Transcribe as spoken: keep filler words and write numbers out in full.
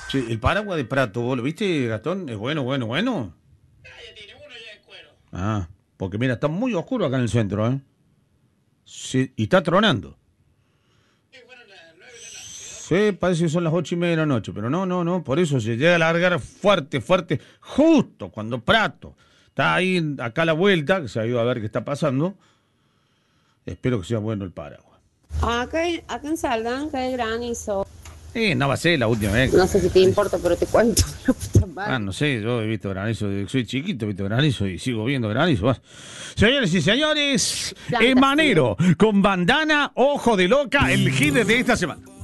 Che, el paraguas de Prato, ¿vos lo viste, Gastón? Es bueno, bueno, bueno. Ah, ya tiene uno ya de cuero. Ah, porque mira, está muy oscuro acá en el centro, ¿eh? Sí, y está tronando. Sí, fueron las nueve de la noche, ocho y Sí, media. parece que son las ocho y media de la noche, pero no, no, no, por eso se llega a largar fuerte, fuerte, justo cuando Prato está ahí acá a la vuelta, que se ha ido a ver qué está pasando. Espero que sea bueno el paraguas. Acá, acá en Saldan cae granizo. Eh, no va a ser la última vez que No sé caiga si te granizo. importa, pero te cuento. La puta Ah, madre. no sé, yo he visto granizo, desde que soy chiquito he visto granizo y sigo viendo granizo. Vas. Señores y señores, Plantación. Emanero, con bandana, ojo de loca, el hit de esta semana.